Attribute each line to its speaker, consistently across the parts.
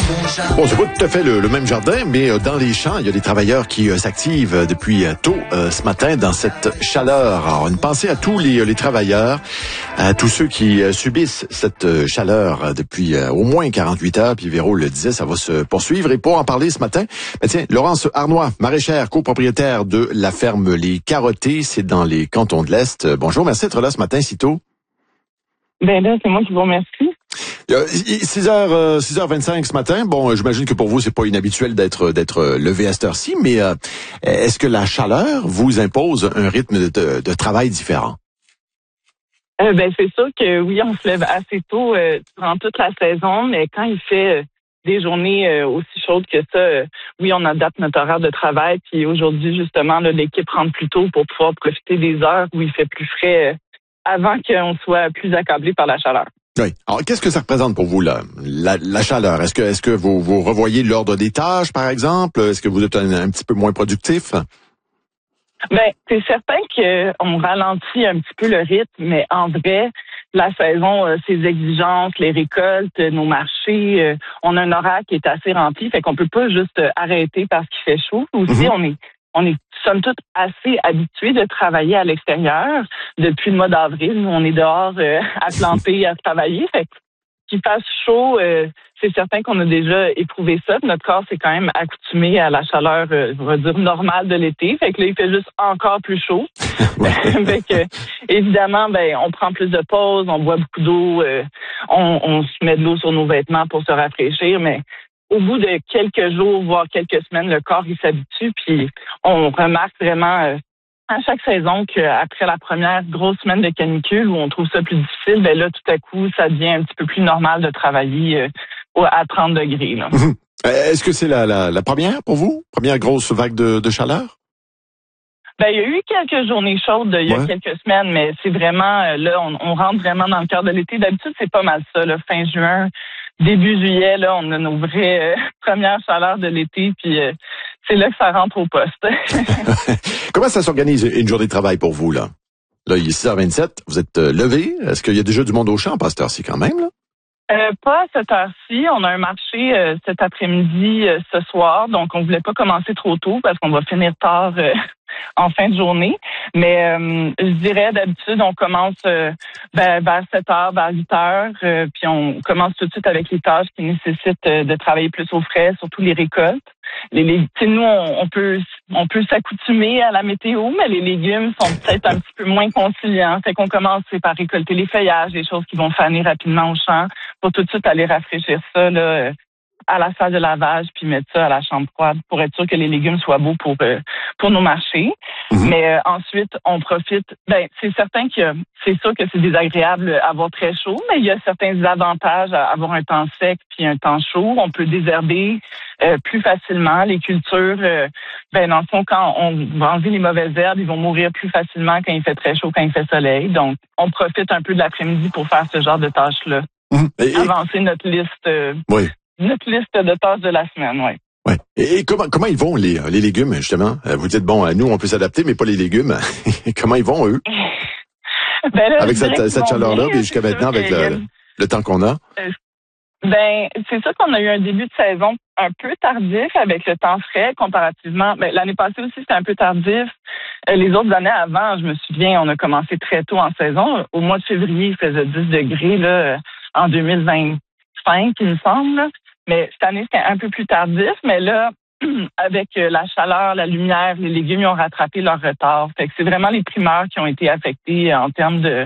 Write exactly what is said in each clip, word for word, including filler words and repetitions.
Speaker 1: Bon, c'est pas tout à fait le, le même jardin, mais euh, dans les champs, il y a des travailleurs qui euh, s'activent euh, depuis euh, tôt euh, ce matin dans cette chaleur. Alors, une pensée à tous les, les travailleurs, à tous ceux qui euh, subissent cette euh, chaleur euh, depuis euh, au moins quarante-huit heures. Puis Véro le disait, ça va se poursuivre. Et pour en parler ce matin, ben tiens, Laurence Arnois, maraîchère, copropriétaire de la ferme Les Carottés, c'est dans les cantons de l'Est. Euh, bonjour, merci d'être là ce matin si tôt.
Speaker 2: Ben là, c'est moi qui vous remercie.
Speaker 1: six heures, six heures vingt-cinq ce matin. Bon, j'imagine que pour vous, c'est pas inhabituel d'être d'être levé à cette heure-ci, mais euh, est-ce que la chaleur vous impose un rythme de, de travail différent?
Speaker 2: Euh, ben c'est sûr que oui, on se lève assez tôt euh, durant toute la saison, mais quand il fait euh, des journées euh, aussi chaudes que ça, euh, oui, on adapte notre horaire de travail. Puis aujourd'hui, justement, là, l'équipe rentre plus tôt pour pouvoir profiter des heures où il fait plus frais euh, avant qu'on soit plus accablé par la chaleur.
Speaker 1: Oui. Alors, qu'est-ce que ça représente pour vous, là, la, la chaleur? Est-ce que, est-ce que vous, vous revoyez l'ordre des tâches, par exemple? Est-ce que vous êtes un, un petit peu moins productif?
Speaker 2: Ben, c'est certain qu'on ralentit un petit peu le rythme, mais en vrai, la saison, euh, ses exigences, les récoltes, nos marchés, euh, on a un horaire qui est assez rempli, fait qu'on peut pas juste euh, arrêter parce qu'il fait chaud. Aussi, mm-hmm. on est on est somme toute assez habitués de travailler à l'extérieur. Depuis le mois d'avril, nous, on est dehors euh, à planter, à travailler. Fait qu'il fasse chaud, euh, c'est certain qu'on a déjà éprouvé ça. Notre corps s'est quand même accoutumé à la chaleur, euh, on va dire, normale de l'été. Fait que là, il fait juste encore plus chaud. Fait que, évidemment, ben, on prend plus de pauses, on boit beaucoup d'eau, euh, on, on se met de l'eau sur nos vêtements pour se rafraîchir, mais au bout de quelques jours, voire quelques semaines, le corps, il s'habitue, puis on remarque vraiment euh, à chaque saison qu'après la première grosse semaine de canicule où on trouve ça plus difficile, ben là, tout à coup, ça devient un petit peu plus normal de travailler euh, à trente degrés. Là.
Speaker 1: Mmh. Est-ce que c'est la, la, la première pour vous? Première grosse vague de, de chaleur?
Speaker 2: Ben, il y a eu quelques journées chaudes il y a ouais. quelques semaines, mais c'est vraiment, là, on, on rentre vraiment dans le cœur de l'été. D'habitude, c'est pas mal ça, là, fin juin. Début juillet, là, on a nos vraies euh, premières chaleurs de l'été, puis euh, c'est là que ça rentre au poste.
Speaker 1: Comment ça s'organise une journée de travail pour vous, là? Là, il est six heures vingt-sept, vous êtes euh, levé. Est-ce qu'il y a déjà du monde au champ à cette heure-ci quand même, là?
Speaker 2: Euh, pas à cette heure-ci. On a un marché euh, cet après-midi, euh, ce soir, donc on voulait pas commencer trop tôt parce qu'on va finir tard euh, en fin de journée. Mais euh, je dirais d'habitude, on commence euh, ben, vers sept heures, vers huit heures, euh, puis on commence tout de suite avec les tâches qui nécessitent euh, de travailler plus au frais, surtout les récoltes. Les, les, nous, on, on peut on peut s'accoutumer à la météo, mais les légumes sont peut-être un petit peu moins conciliants. Fait qu'on commence par récolter les feuillages, les choses qui vont faner rapidement au champ, pour tout de suite aller rafraîchir ça là, à la salle de lavage, puis mettre ça à la chambre froide pour être sûr que les légumes soient beaux pour euh, pour nos marchés. Mmh. Mais euh, ensuite, on profite. Ben, c'est certain que c'est sûr que c'est désagréable avoir très chaud, mais il y a certains avantages à avoir un temps sec puis un temps chaud. On peut désherber euh, plus facilement. Les cultures, euh, ben dans le fond, quand on va enlever les mauvaises herbes, ils vont mourir plus facilement quand il fait très chaud, quand il fait soleil. Donc, on profite un peu de l'après-midi pour faire ce genre de tâches-là. Mmh. Et, Avancer notre liste. Euh,
Speaker 1: oui.
Speaker 2: Notre liste de tâches de la semaine, oui.
Speaker 1: Ouais. Et, et comment comment ils vont les les légumes justement? Vous dites bon, nous on peut s'adapter, mais pas les légumes. Comment ils vont eux?
Speaker 2: Ben là,
Speaker 1: avec cette, cette chaleur-là, et jusqu'à maintenant avec le, le, le temps qu'on a.
Speaker 2: Euh, ben c'est sûr qu'on a eu un début de saison un peu tardif avec le temps frais comparativement. Ben l'année passée aussi c'était un peu tardif. Euh, les autres années avant, je me souviens, on a commencé très tôt en saison. Au mois de février, il faisait dix degrés là en deux mille vingt-cinq, il me semble. Là. Mais cette année, c'était un peu plus tardif, mais là, avec la chaleur, la lumière, les légumes ils ont rattrapé leur retard. Fait que c'est vraiment les primeurs qui ont été affectés en termes de,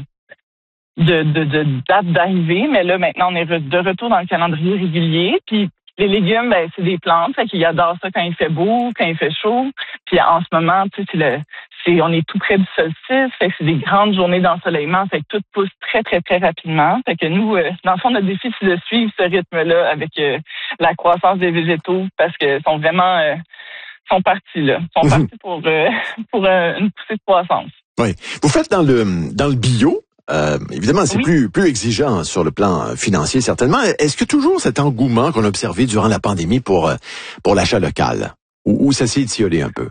Speaker 2: de, de, de date d'arrivée. Mais là, maintenant, on est de retour dans le calendrier régulier. Puis les légumes, ben, c'est des plantes. Fait qu'ils adorent ça quand il fait beau, quand il fait chaud. Puis en ce moment, tu sais, c'est le, c'est, on est tout près du solstice. Fait que c'est des grandes journées d'ensoleillement. Fait que tout pousse très, très, très rapidement. Fait que nous, euh, dans le fond, notre défi, c'est de suivre ce rythme-là avec euh, la croissance des végétaux parce que sont vraiment, euh, sont partis là. Sont mmh. partis pour, euh, pour euh, une poussée de croissance.
Speaker 1: Oui. Vous faites dans le, dans le bio. Euh, évidemment, c'est oui. plus plus exigeant sur le plan financier, certainement. Est-ce que toujours cet engouement qu'on a observé durant la pandémie pour pour l'achat local, ou, ou ça s'est étiolé un peu?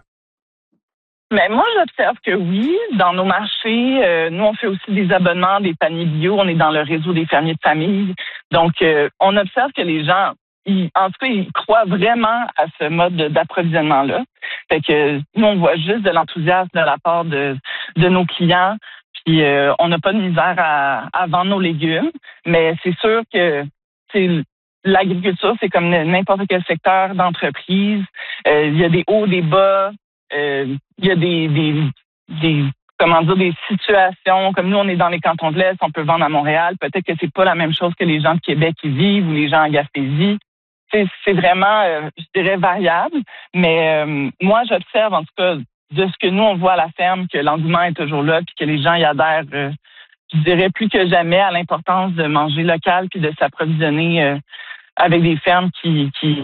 Speaker 2: Mais moi, j'observe que oui, dans nos marchés, euh, nous, on fait aussi des abonnements, des paniers bio. On est dans le réseau des fermiers de famille. Donc, euh, on observe que les gens ils, en tout cas, ils croient vraiment à ce mode d'approvisionnement-là. Fait que nous, on voit juste de l'enthousiasme de la part de, de nos clients. Puis euh, on n'a pas de misère à, à vendre nos légumes, mais c'est sûr que c'est l'agriculture, c'est comme n'importe quel secteur d'entreprise. Euh, il y a des hauts, des bas. Euh, il y a des, des, des comment dire, des situations. Comme nous, on est dans les cantons de l'Est, on peut vendre à Montréal. Peut-être que c'est pas la même chose que les gens de Québec qui vivent ou les gens en Gaspésie. C'est, c'est vraiment, euh, je dirais, variable. Mais euh, moi, j'observe, en tout cas, de ce que nous, on voit à la ferme, que l'engouement est toujours là, puis que les gens y adhèrent, euh, je dirais, plus que jamais à l'importance de manger local puis de s'approvisionner euh, avec des fermes qui, qui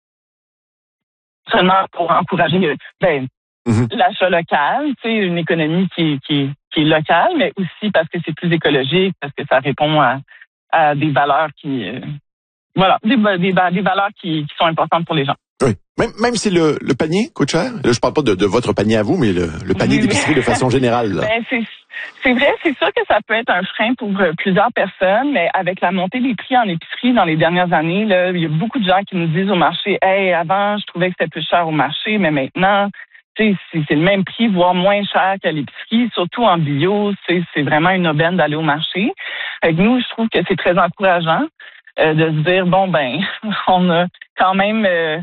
Speaker 2: seulement pour encourager euh, ben, mm-hmm. l'achat local, tu sais, une économie qui, qui, qui est locale, mais aussi parce que c'est plus écologique, parce que ça répond à, à des valeurs qui... Euh, voilà, des, des, des valeurs qui, qui sont importantes pour les gens.
Speaker 1: Oui. Même, même si le, le panier coûte cher. Là, je parle pas de, de votre panier à vous, mais le, le panier oui, d'épicerie de façon générale. Là.
Speaker 2: Ben, c'est, c'est vrai, c'est sûr que ça peut être un frein pour plusieurs personnes, mais avec la montée des prix en épicerie dans les dernières années, là, il y a beaucoup de gens qui nous disent au marché, hey, avant, je trouvais que c'était plus cher au marché, mais maintenant, tu sais, c'est, c'est le même prix, voire moins cher qu'à l'épicerie, surtout en bio, c'est, c'est vraiment une aubaine d'aller au marché. Avec nous, je trouve que c'est très encourageant euh, de se dire, bon, ben, on a quand même... Euh,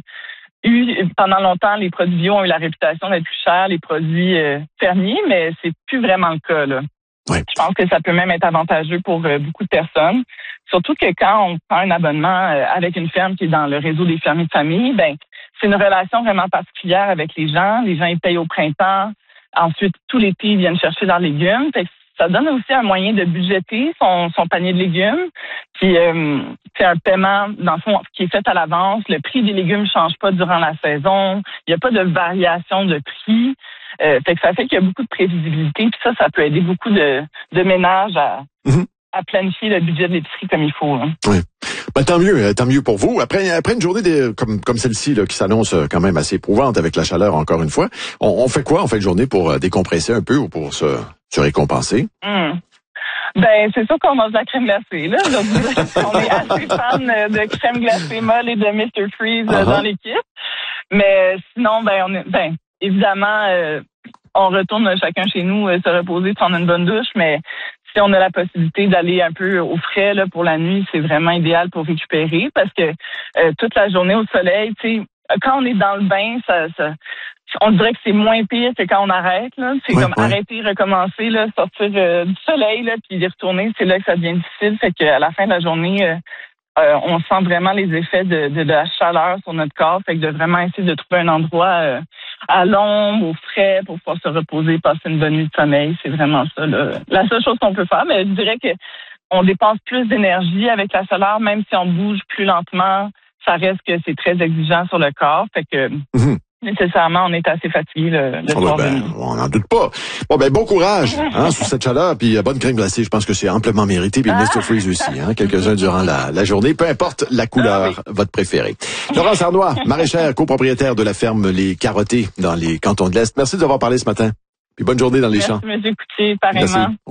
Speaker 2: eu pendant longtemps, les produits bio ont eu la réputation d'être plus chers, les produits euh, fermiers, mais c'est plus vraiment le cas, là.
Speaker 1: Oui.
Speaker 2: Je pense que ça peut même être avantageux pour euh, beaucoup de personnes. Surtout que quand on prend un abonnement euh, avec une ferme qui est dans le réseau des fermiers de famille, ben c'est une relation vraiment particulière avec les gens. Les gens, ils payent au printemps. Ensuite, tout l'été, ils viennent chercher leurs légumes. Fait que ça donne aussi un moyen de budgéter son, son panier de légumes. Puis, euh, c'est un paiement, dans le fond, qui est fait à l'avance. Le prix des légumes ne change pas durant la saison. Il n'y a pas de variation de prix. Euh, fait que ça fait qu'il y a beaucoup de prévisibilité. Puis ça, ça peut aider beaucoup de, de ménages à, mm-hmm. à planifier le budget de l'épicerie comme il faut. Hein.
Speaker 1: Oui. Ben, tant mieux, tant mieux pour vous. Après, après une journée de, comme, comme celle-ci, là, qui s'annonce quand même assez éprouvante avec la chaleur, encore une fois, on, on fait quoi en fin de journée pour décompresser un peu ou pour se, se récompenser?
Speaker 2: Mmh. Ben, c'est sûr qu'on mange de la crème glacée, là. On est assez fan de crème glacée molle et de mister Freeze uh-huh. dans l'équipe. Mais sinon, ben, on est, ben, évidemment, euh, on retourne chacun chez nous euh, se reposer, prendre une bonne douche, mais si on a la possibilité d'aller un peu au frais là, pour la nuit, c'est vraiment idéal pour récupérer parce que euh, toute la journée au soleil, tu sais, quand on est dans le bain, ça, ça on dirait que c'est moins pire que quand on arrête. Là. C'est oui, comme oui. arrêter, recommencer, là, sortir euh, du soleil, là, puis y retourner, c'est là que ça devient difficile. Fait qu'à la fin de la journée, euh, euh, on sent vraiment les effets de, de, de la chaleur sur notre corps. Fait que de vraiment essayer de trouver un endroit euh, à l'ombre, au frais, pour pouvoir se reposer, passer une bonne nuit de sommeil. C'est vraiment ça, là. La seule chose qu'on peut faire. Mais je dirais que on dépense plus d'énergie avec la chaleur, même si on bouge plus lentement, ça reste que c'est très exigeant sur le corps. Fait que mm-hmm. nécessairement, on est assez fatigué le, le
Speaker 1: oh
Speaker 2: soir
Speaker 1: ben,
Speaker 2: de nuit.
Speaker 1: On n'en doute pas. Bon, ben, bon courage, hein, sous cette chaleur, puis bonne crème glacée, je pense que c'est amplement mérité, puis le mister Freeze aussi, hein, quelques-uns durant la, la journée, peu importe la couleur, ah, oui. votre préférée. Laurence Arnois, maraîchère, copropriétaire de la ferme Les Carottés dans les cantons de l'Est. Merci de nous avoir parlé ce matin. Puis bonne journée dans les
Speaker 2: Merci,
Speaker 1: champs.
Speaker 2: Merci, M. Coutier, pareillement.
Speaker 1: Merci.